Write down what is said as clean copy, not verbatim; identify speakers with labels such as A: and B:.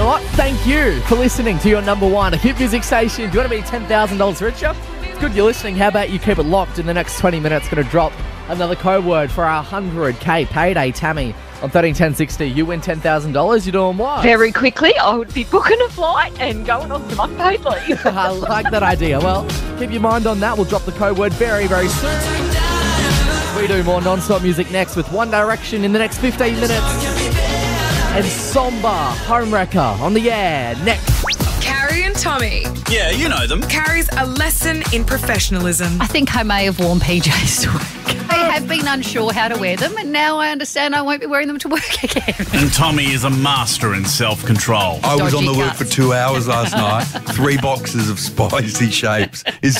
A: know what? Thank you for listening to your number one hit music station. Do you want to be $10,000 richer? It's good you're listening. How about you keep it locked? In the next 20 minutes, going to drop another code word for our 100K payday, Tammy. On 131060, you win $10,000. You're doing what?
B: Very quickly, I would be booking a flight and going on some unpaid leave.
A: I like that idea. Well, keep your mind on that. We'll drop the code word very, very soon. We do more non-stop music next with One Direction in the next 15 minutes. And Somber, Homewrecker on the air next.
C: Carrie and Tommy.
D: Yeah, you know them.
C: Carrie's a lesson in professionalism.
E: I think I may have worn PJs to work. I have been unsure how to wear them, and now I understand I won't be wearing them to work again.
D: And Tommy is a master in self-control.
F: I was on
E: Dodgy
F: the work
E: guts.
F: for 2 hours last night. 3 boxes of spicy shapes.